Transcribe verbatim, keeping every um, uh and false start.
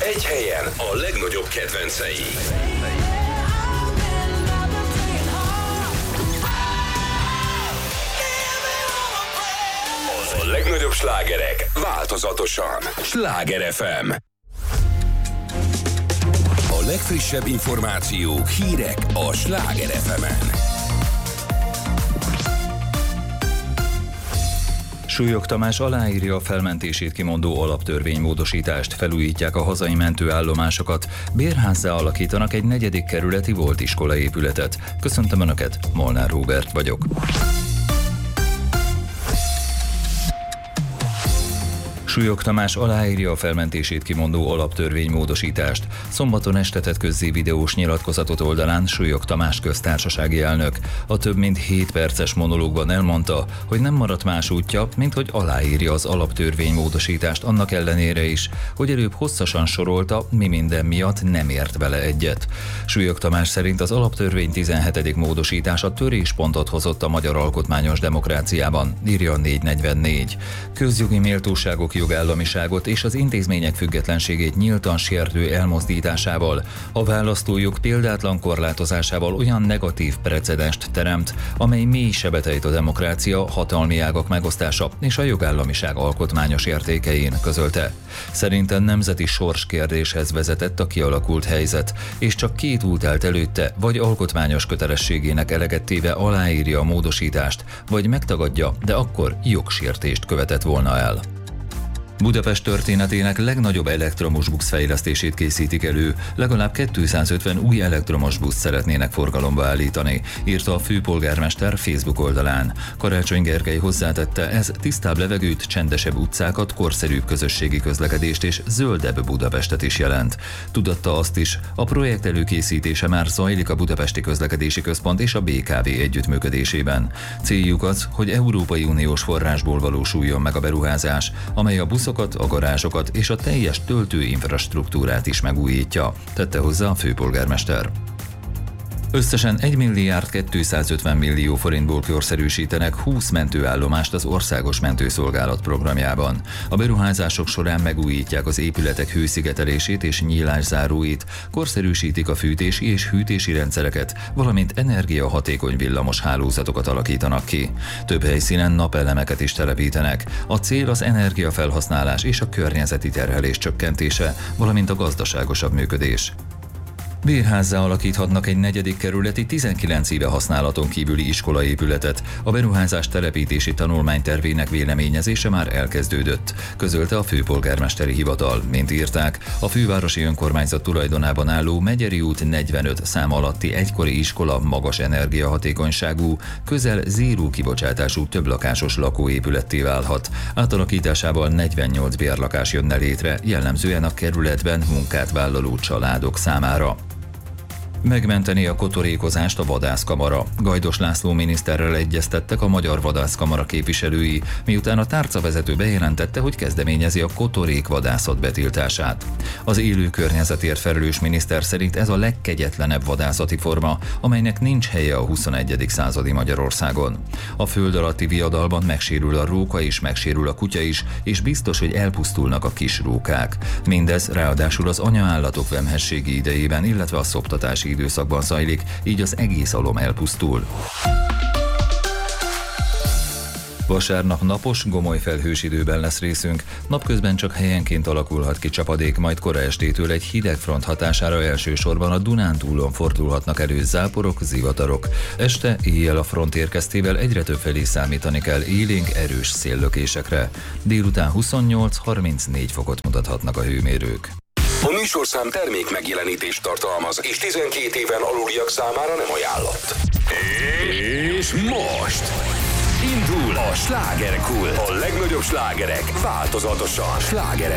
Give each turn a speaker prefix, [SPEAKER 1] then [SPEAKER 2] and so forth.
[SPEAKER 1] Egy helyen a legnagyobb kedvencei. A legnagyobb slágerek változatosan. Sláger ef em. A legfrissebb információk, hírek a Sláger ef emen.
[SPEAKER 2] Súlyog Tamás aláírja a felmentését kimondó alaptörvénymódosítást, felújítják a hazai mentőállomásokat, bérházzá alakítanak egy negyedik kerületi volt iskolaépületet. Köszöntöm Önöket, Molnár Róbert vagyok. Súlyog Tamás aláírja a felmentését kimondó alaptörvénymódosítást. Szombaton este tett közzé videós nyilatkozatot oldalán Súlyog Tamás köztársasági elnök. A több mint hét perces monológban elmondta, hogy nem maradt más útja, mint hogy aláírja az alaptörvénymódosítást annak ellenére is, hogy előbb hosszasan sorolta, mi minden miatt nem ért vele egyet. Súlyog Tamás szerint az alaptörvény tizenhetedik módosítása töréspontot hozott a magyar alkotmányos demokráciában, írja a négy negyvennégy. Közjogi méltóságok, jogállamiságot és az intézmények függetlenségét nyíltan sértő elmozdításával, a választójog példátlan korlátozásával olyan negatív precedenst teremt, amely mély sebet ejt a demokrácia, hatalmi ágak megosztása és a jogállamiság alkotmányos értékein, közölte. Szerintem nemzeti sorskérdéshez vezetett a kialakult helyzet, és csak két út állt előtte, vagy alkotmányos kötelességének eleget téve aláírja a módosítást, vagy megtagadja, de akkor jogsértést követett volna el. Budapest történetének legnagyobb elektromos busz fejlesztését készítik elő, legalább kétszázötven új elektromos buszt szeretnének forgalomba állítani, írta a főpolgármester Facebook oldalán. Karácsony Gergely hozzátette, ez tisztább levegőt, csendesebb utcákat, korszerűbb közösségi közlekedést és zöldebb Budapestet is jelent. Tudatta azt is, a projekt előkészítése már zajlik a Budapesti Közlekedési Központ és a bé ká vé együttműködésében. Céljuk az, hogy Európai Uniós forrásból valósuljon meg a beruházás, amely a buszok, a garázsokat és a teljes töltőinfrastruktúrát is megújítja, tette hozzá a főpolgármester. Összesen egy milliárd kétszázötven millió forintból korszerűsítenek húsz mentőállomást az Országos Mentőszolgálat programjában. A beruházások során megújítják az épületek hőszigetelését és nyílászáróit, korszerűsítik a fűtési és hűtési rendszereket, valamint energiahatékony villamos hálózatokat alakítanak ki. Több helyszínen napelemeket is telepítenek. A cél az energiafelhasználás és a környezeti terhelés csökkentése, valamint a gazdaságosabb működés. Bérházzá alakíthatnak egy negyedik kerületi tizenkilenc éve használaton kívüli iskolaépületet. A beruházás telepítési tanulmánytervének véleményezése már elkezdődött, közölte a főpolgármesteri hivatal. Mint írták, a fővárosi önkormányzat tulajdonában álló Megyeri út negyvenöt szám alatti egykori iskola magas energiahatékonyságú, közel zéró kibocsátású többlakásos lakóépületté válhat. Átalakításával negyvennyolc bérlakás jönne létre, jellemzően a kerületben munkát vállaló családok számára. Megmenteni a kotorékozást a vadászkamara. Gajdos László miniszterrel egyeztettek a Magyar Vadászkamara képviselői, miután a tárcavezető bejelentette, hogy kezdeményezi a kotorékvadászat betiltását. Az élő környezetért felelős miniszter szerint ez a legkegyetlenebb vadászati forma, amelynek nincs helye a huszonegyedik századi Magyarországon. A föld alatti viadalban megsérül a róka és megsérül a kutya is, és biztos, hogy elpusztulnak a kis rókák. Mindez ráadásul az anyaállatok vemhességi idejében, illetve a szoptatási időszakban zajlik, így az egész alom elpusztul. Vasárnap napos, gomoly felhős időben lesz részünk, napközben csak helyenként alakulhat ki csapadék, majd kora estétől egy hideg front hatására elsősorban a Dunántúlon fordulhatnak elő záporok, zivatarok. Este, éjjel a front érkeztével egyre több felé számítani kell élénk, erős széllökésekre. Délután huszonnyolc-harmincnégy fokot mutathatnak a hőmérők.
[SPEAKER 1] A műsorszám termék megjelenítést tartalmaz, és tizenkét éven aluliak számára nem ajánlott. És most indul a slágerkult. A legnagyobb slágerek változatosan. Sláger